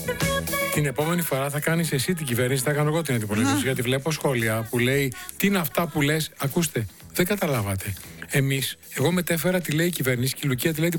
Την επόμενη φορά θα κάνεις εσύ την κυβέρνηση, θα κάνω εγώ την αντιπολίτευση. Γιατί βλέπω σχόλια που λέει τι είναι αυτά που λες. Ακούστε, δεν καταλάβατε. Εγώ μετέφερα τι λέει η κυβέρνηση και η Λουκία τι λέει